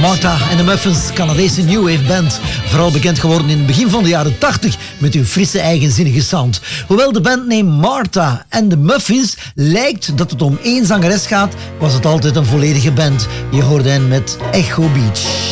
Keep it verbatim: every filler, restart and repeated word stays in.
Martha and the Muffins, Canadese new wave band. Vooral bekend geworden in het begin van de jaren tachtig met hun frisse eigenzinnige sound. Hoewel de bandname Martha and the Muffins lijkt dat het om één zangeres gaat, was het altijd een volledige band. Je hoorde hen met Echo Beach.